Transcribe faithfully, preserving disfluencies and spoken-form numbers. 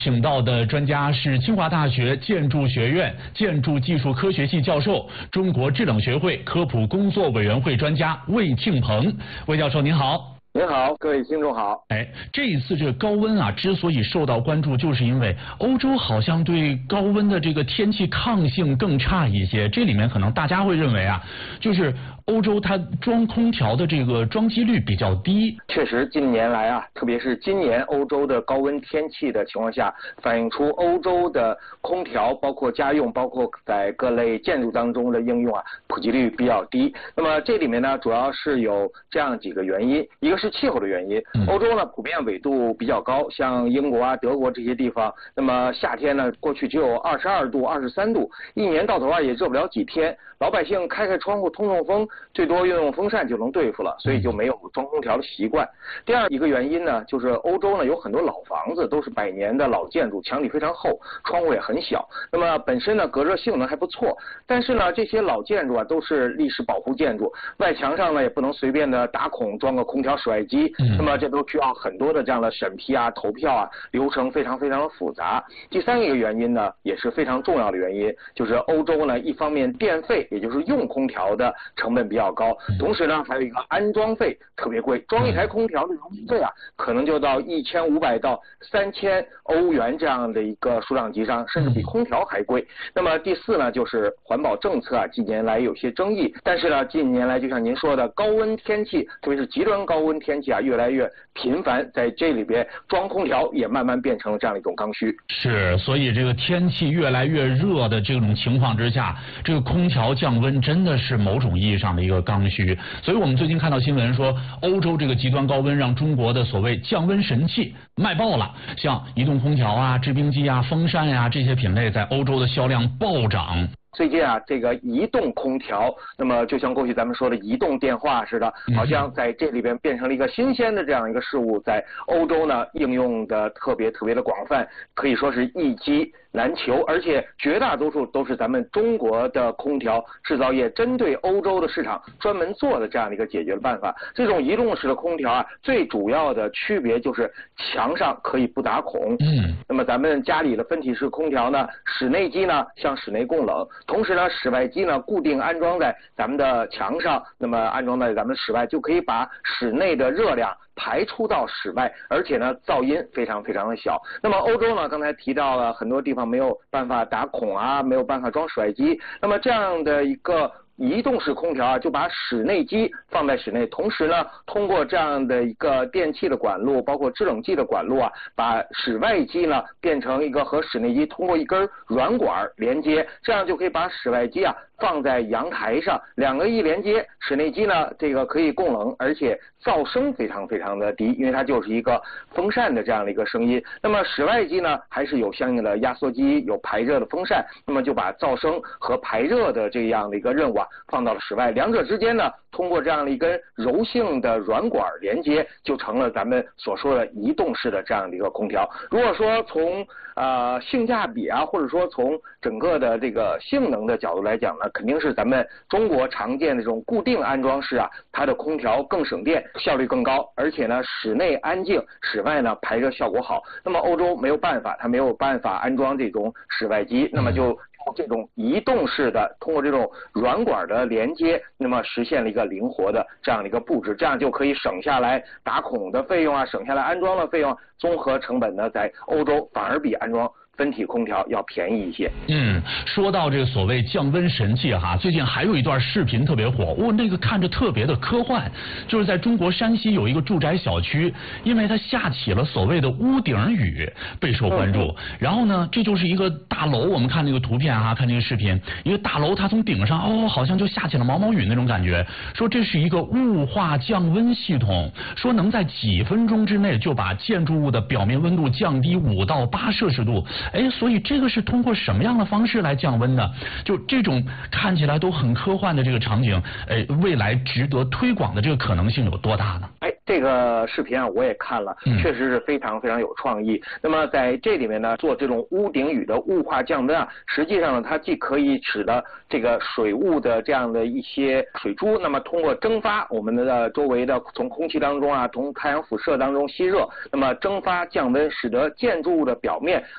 请到的专家是清华大学建筑学院建筑技术科学系教授、中国制冷学会科普工作委员会专家魏庆鹏。魏教授您好。 您好，各位听众好。 哎，这一次这个高温啊，之所以受到关注，就是因为欧洲好像对高温的这个天气抗性更差一些。这里面可能大家会认为啊，就是欧洲它装空调的这个装机率比较低。 确实，近年来啊，特别是今年欧洲的高温天气的情况下，反映出欧洲的空调，包括家用，包括在各类建筑当中的应用啊，普及率比较低。那么这里面呢，主要是有这样几个原因，一个是气候的原因。欧洲呢普遍纬度比较高，像英国啊、德国这些地方，那么夏天呢过去只有二十二度、二十三度，一年到头啊也热不了几天。老百姓开开窗户通通风，最多用用风扇就能对付了，所以就没有装空调的习惯。第二一个原因呢，就是欧洲呢有很多老房子，都是百年的老建筑，墙体非常厚，窗户也很小，那么本身呢隔热性能还不错。但是呢这些老建筑啊都是历史保护建筑，外墙上呢也不能随便的打孔装个空调室外机，那么这都需要很多的这样的审批啊、投票啊，流程非常非常的复杂。第三一个原因呢，也是非常重要的原因，就是欧洲呢一方面电费，也就是用空调的成本比较高，同时呢还有一个安装费特别贵，装一台空调的容积费啊，可能就到一千五百到三千欧元这样的一个数量级上，甚至比空调还贵。那么第四呢，就是环保政策啊，近年来有些争议，但是呢，近年来就像您说的，高温天气，特别是极端高温天气啊，越来越频繁，在这里边装空调也慢慢变成了这样的一种刚需。 是，所以这个天气越来越热的这种情况之下，这个空调降温真的是某种意义上的一个刚需。所以我们最近看到新闻说，欧洲这个极端高温让中国的所谓降温神器卖爆了，像移动空调啊、制冰机啊、风扇呀、啊、这些品类在欧洲的销量暴涨。 最近啊，这个移动空调，那么就像过去咱们说的移动电话似的，好像在这里边变成了一个新鲜的这样一个事物，在欧洲呢应用的特别特别的广泛，可以说是一机难求，而且绝大多数都是咱们中国的空调制造业针对欧洲的市场专门做的这样的一个解决的办法。这种移动式的空调啊，最主要的区别就是墙上可以不打孔。嗯，那么咱们家里的分体式空调呢，室内机呢向室内供冷。同时呢，室外机呢固定安装在咱们的墙上，那么安装在咱们室外，就可以把室内的热量排出到室外，而且呢噪音非常非常的小。那么欧洲呢，刚才提到了很多地方没有办法打孔啊，没有办法装室外机，那么这样的一个移动式空调啊，就把室内机放在室内，同时呢，通过这样的一个电器的管路，包括制冷剂的管路啊，把室外机呢变成一个和室内机通过一根软管连接，这样就可以把室外机啊放在阳台上，两个一连接，室内机呢这个可以供冷，而且噪声非常非常的低，因为它就是一个风扇的这样的一个声音。那么室外机呢还是有相应的压缩机，有排热的风扇，那么就把噪声和排热的这样的一个任务啊放到了室外，两者之间呢通过这样的一根柔性的软管连接，就成了咱们所说的移动式的这样的一个空调。如果说从呃性价比啊，或者说从整个的这个性能的角度来讲呢，肯定是咱们中国常见的这种固定安装式啊，它的空调更省电，效率更高，而且呢室内安静，室外呢排热效果好。那么欧洲没有办法，它没有办法安装这种室外机，那么就这种移动式的，通过这种软管的连接，那么实现了一个灵活的这样的一个布置，这样就可以省下来打孔的费用啊，省下来安装的费用，综合成本呢，在欧洲反而比安装分体空调要便宜一些。 嗯，说到这个所谓降温神器哈，最近还有一段视频特别火，哦，那个看着特别的科幻，就是在中国山西有一个住宅小区，因为它下起了所谓的屋顶雨，备受关注。然后呢，这就是一个大楼，我们看那个图片哈，看这个视频，一个大楼它从顶上哦，好像就下起了毛毛雨那种感觉。说这是一个雾化降温系统，说能在几分钟之内就把建筑物的表面温度降低五到八摄氏度。哎，所以这个是通过什么样的方式来降温呢？就这种看起来都很科幻的这个场景，哎，未来值得推广的这个可能性有多大呢？ 哎，这个视频啊我也看了，确实是非常非常有创意。嗯、那么在这里面呢，做这种屋顶雨的雾化降温啊，实际上呢，它既可以使得这个水雾的这样的一些水珠，那么通过蒸发我们的周围的从空气当中啊，从太阳辐射当中吸热，那么蒸发降温，使得建筑物的表面